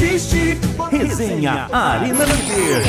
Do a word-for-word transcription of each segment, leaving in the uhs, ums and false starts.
existe. Resenha Arena Líder.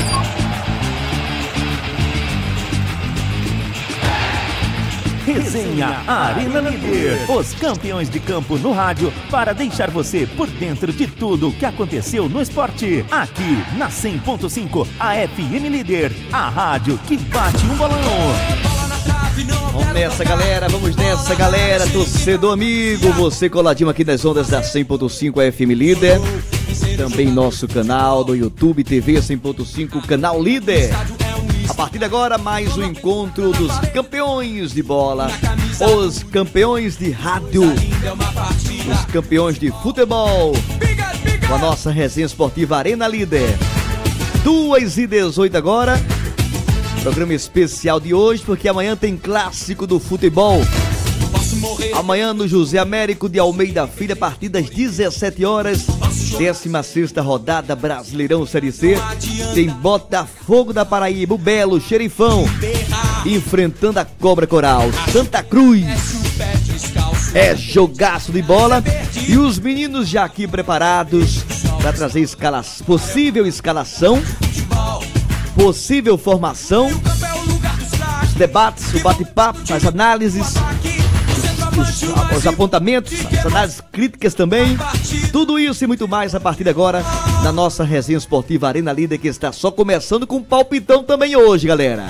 Resenha Arena Líder. Os campeões de campo no rádio para deixar você por dentro de tudo o que aconteceu no esporte. Aqui na cem ponto cinco, a F M Líder, a rádio que bate um bolão. Vamos nessa, galera, vamos nessa, galera, torcedor amigo, você coladinho aqui nas ondas da cem ponto cinco F M Líder, também nosso canal do YouTube, T V cem ponto cinco, canal Líder. A partir de agora, mais um encontro dos campeões de bola, os campeões de rádio, os campeões de futebol, com a nossa resenha esportiva Arena Líder. duas e dezoito agora, programa especial de hoje, porque amanhã tem clássico do futebol. Amanhã no José Américo de Almeida Filho, a partir das dezessete horas, décima sexta rodada Brasileirão Série C, tem Botafogo da Paraíba, o Belo Xerifão, enfrentando a Cobra Coral, Santa Cruz. É jogaço de bola e os meninos já aqui preparados para trazer escala, possível escalação, possível formação, os debates, o bate-papo, as análises, Os, os apontamentos, as análises críticas também, tudo isso e muito mais a partir de agora na nossa resenha esportiva Arena Líder, que está só começando com um palpitão também hoje, galera.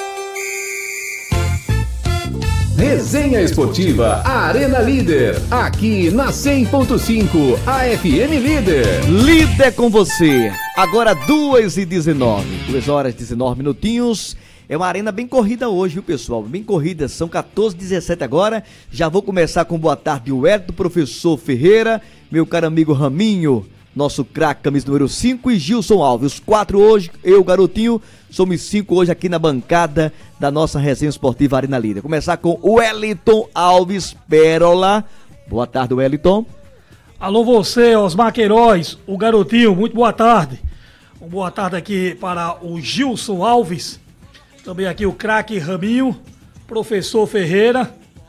Resenha esportiva Arena Líder, aqui na cem ponto cinco, a F M Líder. Líder com você, agora duas e dezenove, duas horas e dezenove minutinhos. É uma arena bem corrida hoje, viu, pessoal? Bem corrida, são quatorze e dezessete agora. Já vou começar com boa tarde, o Hélio, professor Ferreira, meu caro amigo Raminho, nosso craque, camisa número cinco, e Gilson Alves. Os quatro hoje, eu, garotinho, somos cinco hoje aqui na bancada da nossa resenha esportiva Arena Líder. Começar com o Wellington Alves Pérola. Boa tarde, Wellington. Alô você, Osmar Queiroz, o garotinho, muito boa tarde. Uma boa tarde aqui para o Gilson Alves. Também aqui o craque Raminho, professor Ferreira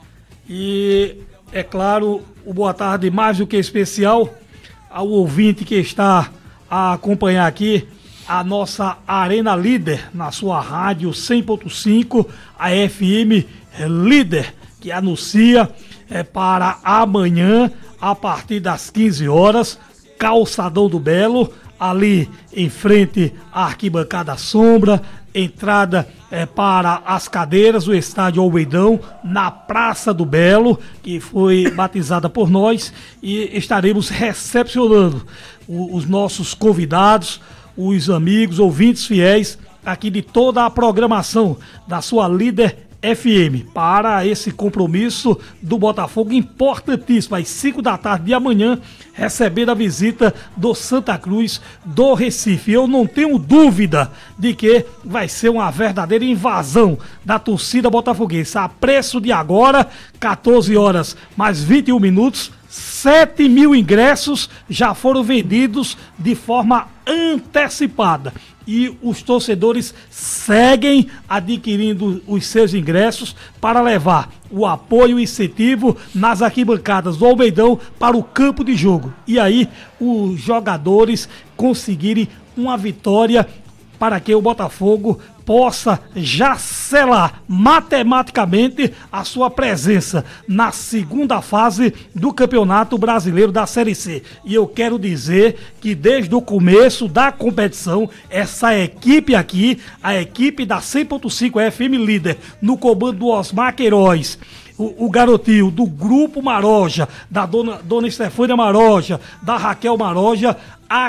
e, é claro, o boa tarde mais do que especial ao ouvinte que está a acompanhar aqui a nossa Arena Líder na sua rádio cem ponto cinco, a F M Líder, que anuncia é, para amanhã, a partir das quinze horas, Calçadão do Belo, ali em frente à arquibancada sombra, entrada é, para as cadeiras do estádio Almeidão, na Praça do Belo, que foi batizada por nós, e estaremos recepcionando o, os nossos convidados, os amigos, ouvintes fiéis aqui de toda a programação da sua Líder F M, para esse compromisso do Botafogo importantíssimo, às cinco da tarde de amanhã, recebendo a visita do Santa Cruz do Recife. Eu não tenho dúvida de que vai ser uma verdadeira invasão da torcida botafoguense. A preço de agora, quatorze horas mais vinte e um minutos, sete mil ingressos já foram vendidos de forma antecipada. E os torcedores seguem adquirindo os seus ingressos para levar o apoio e incentivo nas arquibancadas do Almeidão para o campo de jogo. E aí os jogadores conseguirem uma vitória para que o Botafogo possa já selar matematicamente a sua presença na segunda fase do Campeonato Brasileiro da Série C. E eu quero dizer que desde o começo da competição, essa equipe aqui, a equipe da cem ponto cinco F M Líder, no comando do Osmar Queiroz, O, o garotinho do Grupo Maroja, da dona, dona Estefânia Maroja, da Raquel Maroja,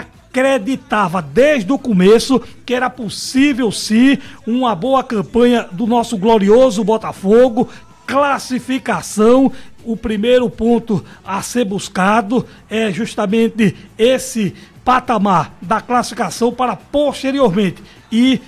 acreditava desde o começo que era possível sim uma boa campanha do nosso glorioso Botafogo, classificação. O primeiro ponto a ser buscado é justamente esse patamar da classificação para posteriormente ir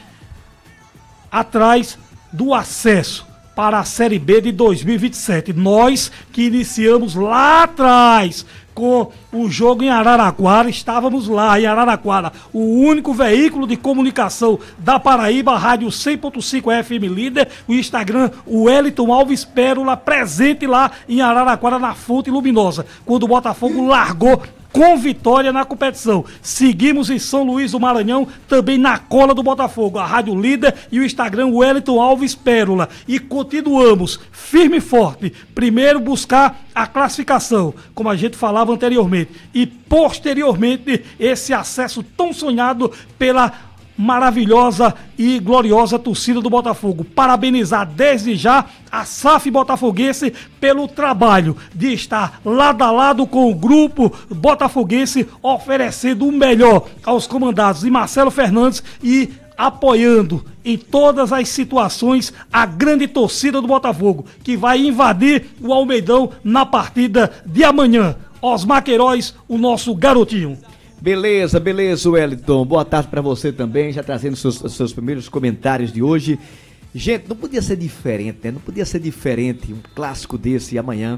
atrás do acesso para a Série B de dois mil e vinte e sete. Nós que iniciamos lá atrás com o jogo em Araraquara, estávamos lá em Araraquara, o único veículo de comunicação da Paraíba, a rádio cem ponto cinco F M Líder, o Instagram, o Wellington Alves Pérola, presente lá em Araraquara, na Fonte Luminosa, quando o Botafogo largou com vitória na competição. Seguimos em São Luís do Maranhão, também na cola do Botafogo, a Rádio Líder e o Instagram Wellington Alves Pérola. E continuamos firme e forte. Primeiro buscar a classificação, como a gente falava anteriormente, e posteriormente esse acesso tão sonhado pela maravilhosa e gloriosa torcida do Botafogo. Parabenizar desde já a S A F botafoguense pelo trabalho de estar lado a lado com o grupo botafoguense, oferecendo o melhor aos comandados de Marcelo Fernandes e apoiando em todas as situações a grande torcida do Botafogo, que vai invadir o Almeidão na partida de amanhã. Osmar Queiroz, o nosso garotinho. Beleza, beleza, Wellington. Boa tarde pra você também, já trazendo seus, seus primeiros comentários de hoje. Gente, não podia ser diferente, né? Não podia ser diferente, um clássico desse amanhã.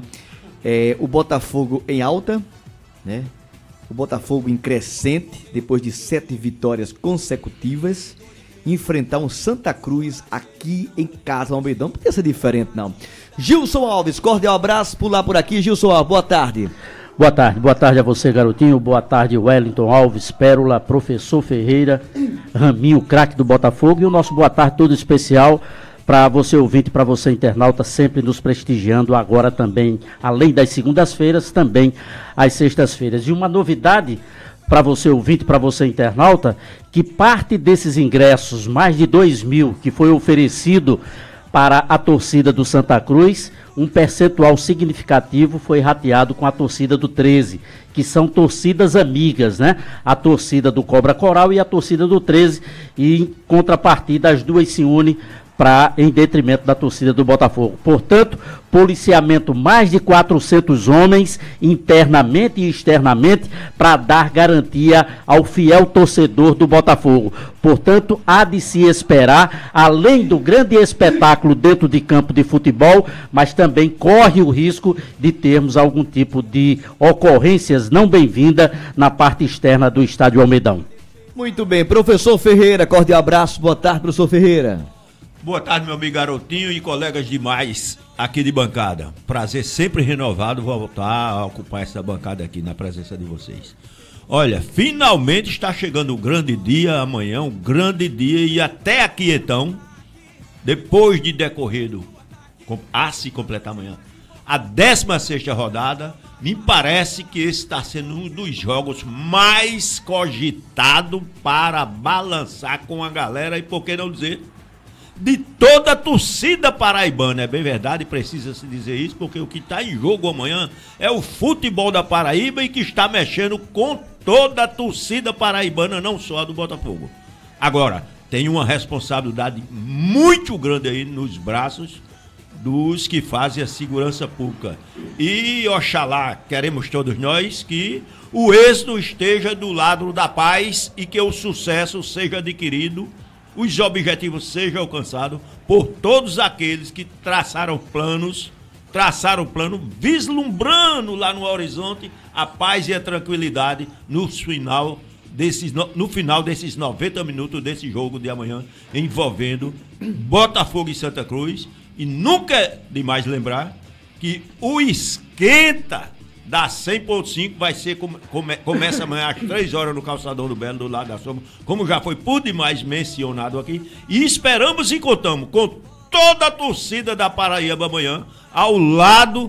É, o Botafogo em alta, né? O Botafogo em crescente, depois de sete vitórias consecutivas. Enfrentar um Santa Cruz aqui em casa, no Almeidão. Não podia ser diferente, não. Gilson Alves, cordial abraço por lá por aqui. Gilson Alves, boa tarde. Boa tarde, boa tarde a você, garotinho. Boa tarde, Wellington Alves, Pérola, Professor Ferreira, Raminho, craque do Botafogo. E o nosso boa tarde todo especial para você ouvinte, para você internauta, sempre nos prestigiando agora também, além das segundas-feiras, também às sextas-feiras. E uma novidade para você ouvinte, para você internauta, que parte desses ingressos, mais de dois mil, que foi oferecido para a torcida do Santa Cruz, um percentual significativo foi rateado com a torcida do treze, que são torcidas amigas, né? A torcida do Cobra Coral e a torcida do treze, e em contrapartida as duas se unem para em detrimento da torcida do Botafogo. Portanto, policiamento mais de quatrocentos homens, internamente e externamente, para dar garantia ao fiel torcedor do Botafogo. Portanto, há de se esperar, além do grande espetáculo dentro de campo de futebol, mas também corre o risco de termos algum tipo de ocorrências não bem-vinda na parte externa do estádio Almeidão. Muito bem, professor Ferreira, cordial abraço, boa tarde, professor Ferreira. Boa tarde, meu amigo garotinho e colegas demais aqui de bancada. Prazer sempre renovado voltar a ocupar essa bancada aqui na presença de vocês. Olha, finalmente está chegando o grande dia amanhã, um grande dia, e até aqui então, depois de decorrido, a se completar amanhã, a décima sexta rodada, me parece que esse está sendo um dos jogos mais cogitados para balançar com a galera, e por que não dizer, de toda a torcida paraibana. É bem verdade, precisa se dizer isso, porque o que está em jogo amanhã é o futebol da Paraíba e que está mexendo com toda a torcida paraibana, não só a do Botafogo. Agora, tem uma responsabilidade muito grande aí nos braços dos que fazem a segurança pública. E, oxalá, queremos todos nós que o êxito esteja do lado da paz e que o sucesso seja adquirido, os objetivos sejam alcançados por todos aqueles que traçaram planos, traçaram plano vislumbrando lá no horizonte a paz e a tranquilidade no final desses, no final desses noventa minutos desse jogo de amanhã, envolvendo Botafogo e Santa Cruz. E nunca é demais lembrar que o esquenta da cem ponto cinco vai ser, come, come, começa amanhã às três horas no Calçadão do Belo, do lado da Sombra, como já foi por demais mencionado aqui, e esperamos e contamos com toda a torcida da Paraíba amanhã, ao lado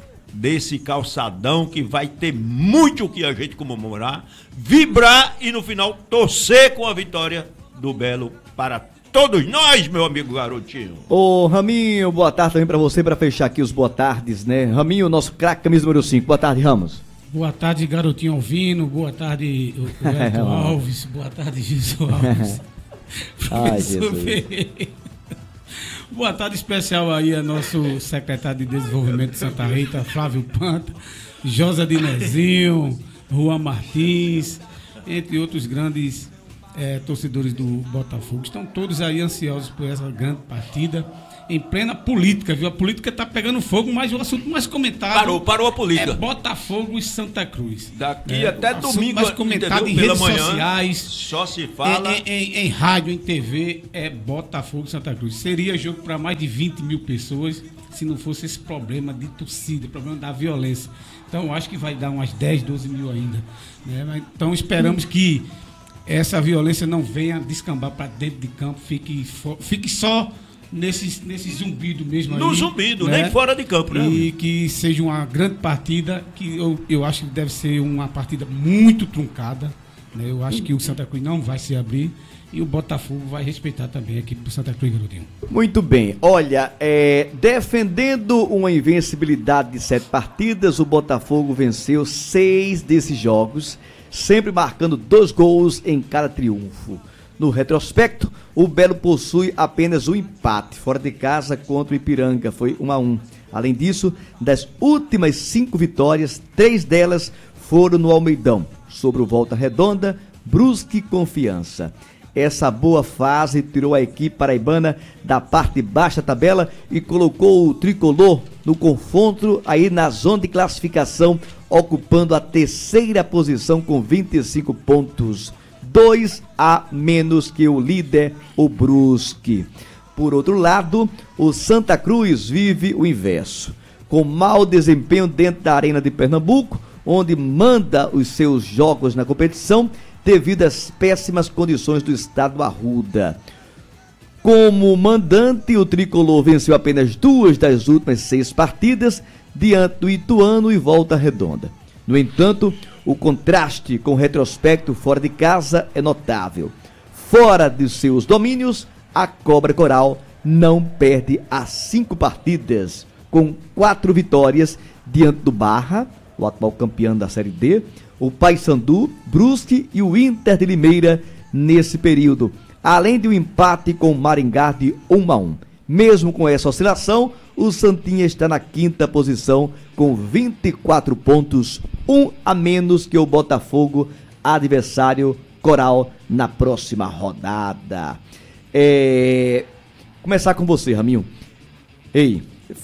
desse calçadão que vai ter muito o que a gente comemorar, vibrar e no final torcer com a vitória do Belo para todos nós, meu amigo garotinho. Ô, Raminho, boa tarde também pra você, pra fechar aqui os boa tardes, né? Raminho, nosso craque, camisa número cinco. Boa tarde, Ramos. Boa tarde, garotinho Alvino. Boa tarde, Wellington Alves. Boa tarde, Jesus Alves. Ai, Jesus. Boa tarde especial aí a nosso secretário de Desenvolvimento de Santa Rita, Flávio Panta, Josa Dinezinho, Juan Martins, entre outros grandes É, torcedores do Botafogo. Estão todos aí ansiosos por essa grande partida, em plena política, viu? A política tá pegando fogo, mas o assunto mais comentado... Parou, parou a política. É Botafogo e Santa Cruz. Daqui é, até domingo, mais comentado em pela redes manhã, sociais, só se fala... Em, em, em, em rádio, em T V, é Botafogo e Santa Cruz. Seria jogo para mais de vinte mil pessoas, se não fosse esse problema de torcida, problema da violência. Então, eu acho que vai dar umas dez, doze mil ainda. Né? Mas, então, esperamos que essa violência não venha descambar para dentro de campo, fique, fique só nesse, nesse zumbido mesmo aí. No zumbido, né? nem fora de campo, né? E que seja uma grande partida, que eu, eu acho que deve ser uma partida muito truncada. Né? Eu acho que o Santa Cruz não vai se abrir e o Botafogo vai respeitar também a equipe do Santa Cruz, Garotinho. Muito bem. Olha, é, defendendo uma invencibilidade de sete partidas, o Botafogo venceu seis desses jogos, sempre marcando dois gols em cada triunfo. No retrospecto, o Belo possui apenas um empate, fora de casa contra o Ipiranga, foi um a um. Além disso, das últimas cinco vitórias, três delas foram no Almeidão, sobre o Volta Redonda, Brusque e Confiança. Essa boa fase tirou a equipe paraibana da parte baixa da tabela e colocou o tricolor no confronto aí na zona de classificação, ocupando a terceira posição com vinte e cinco pontos, dois a menos que o líder, o Brusque. Por outro lado, o Santa Cruz vive o inverso, com mau desempenho dentro da Arena de Pernambuco, onde manda os seus jogos na competição, devido às péssimas condições do estado Arruda. Como mandante, o tricolor venceu apenas duas das últimas seis partidas diante do Ituano e Volta Redonda. No entanto, o contraste com o retrospecto fora de casa é notável. Fora de seus domínios, a Cobra Coral não perde há cinco partidas, com quatro vitórias diante do Barra, o atual campeão da Série D, o Paysandu, Brusque e o Inter de Limeira nesse período, além de um empate com o Maringá de um a um. Mesmo com essa oscilação, o Santinha está na quinta posição com vinte e quatro pontos, um a menos que o Botafogo, adversário Coral, na próxima rodada. É... Começar com você, Raminho. Ei,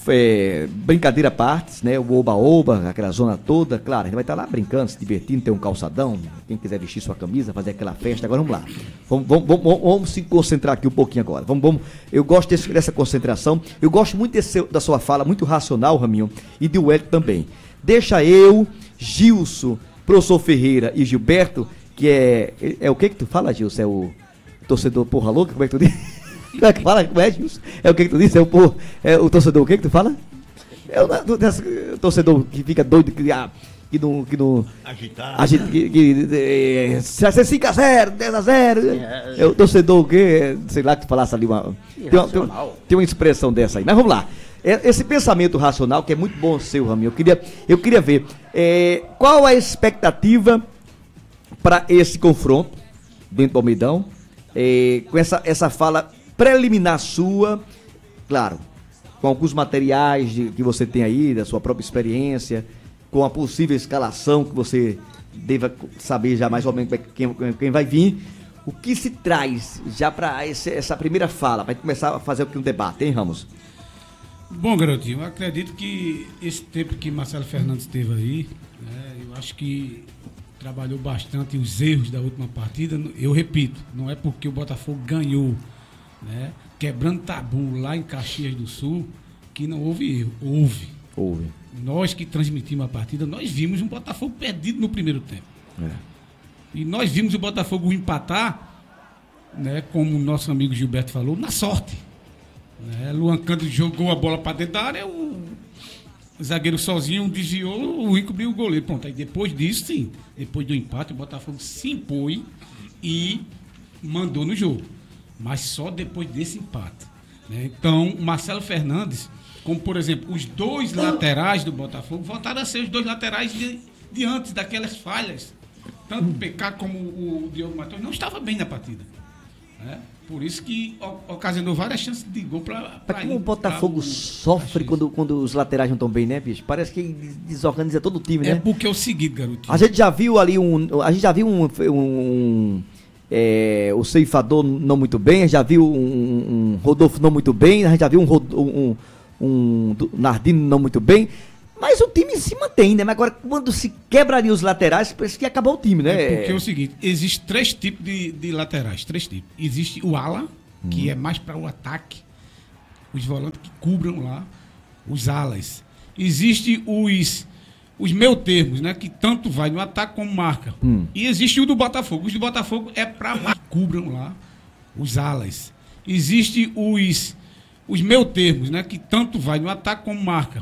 É, brincadeira à parte, né? O oba-oba, aquela zona toda, claro, a gente vai estar lá brincando, se divertindo, ter um calçadão, quem quiser vestir sua camisa, fazer aquela festa. Agora vamos lá, vamos, vamos, vamos, vamos se concentrar aqui um pouquinho agora. Vamos, vamos. Eu gosto desse, dessa concentração, eu gosto muito desse, da sua fala, muito racional, Raminho, e de Wellington também. Deixa eu, Gilson, professor Ferreira e Gilberto, que é, é, é o que que tu fala, Gilson? É o torcedor porra louca? Como é que tu diz? Como é que fala? Como é, Gilson? É o que que tu disse? É o, por, é o torcedor, o que que tu fala? É o, o, o torcedor que fica doido, que, que não... Que não Agitado. Agita, que, que, é, se vai ser cinco a zero, dez a zero. É, é o torcedor o quê? Sei lá que tu falasse ali uma... Tem uma, tem, uma, tem uma expressão dessa aí. Mas vamos lá. É, esse pensamento racional, que é muito bom seu, Raminho, eu queria, eu queria ver. É, qual a expectativa para esse confronto dentro do Almeidão? É, com essa, essa fala preliminar sua, claro, com alguns materiais de, que você tem aí, da sua própria experiência, com a possível escalação que você deva saber já mais ou menos quem, quem vai vir, o que se traz já para essa primeira fala, para começar a fazer um debate, hein, Ramos? Bom, Garotinho, eu acredito que esse tempo que Marcelo Fernandes teve aí, né, eu acho que trabalhou bastante os erros da última partida. Eu repito, não é porque o Botafogo ganhou, né, quebrando tabu lá em Caxias do Sul, que não houve erro. Houve. Houve. Nós que transmitimos a partida, nós vimos um Botafogo perdido no primeiro tempo. É. E nós vimos o Botafogo empatar, né, como o nosso amigo Gilberto falou, na sorte. Né? Luan Cândido jogou a bola para dentro da área, o zagueiro sozinho desviou, o encobriu o goleiro. Pronto, aí depois disso, sim, depois do empate, o Botafogo se impôs e mandou no jogo. Mas só depois desse empate. Né? Então, o Marcelo Fernandes, como por exemplo, os dois laterais do Botafogo, voltaram a ser os dois laterais de, de antes daquelas falhas. Tanto o P K como o Diogo Matheus não estava bem na partida. Né? Por isso que ocasionou várias chances de gol para. Mas como o Botafogo o, sofre quando, quando os laterais não estão bem, né, bicho? Parece que desorganiza todo o time, né? É porque é o seguinte, garotinho. A gente já viu ali um. A gente já viu um. um é, o ceifador não muito bem, a gente já viu um, um Rodolfo não muito bem, a gente já viu um, um, um, um Nardino não muito bem. Mas o time se mantém, né? Mas agora, quando se quebra ali os laterais, parece que acabou o time, né? É porque é o seguinte, existe três tipos de, de laterais, três tipos. Existe o ala, hum. que é mais para o ataque, os volantes que cubram lá. os alas. Existe os, os meio termos, né? Que tanto vai no ataque como marca. Hum. E existe o do Botafogo. Os do Botafogo é para que cubram lá os alas. Existe os, os meio termos, né? Que tanto vai no ataque como marca.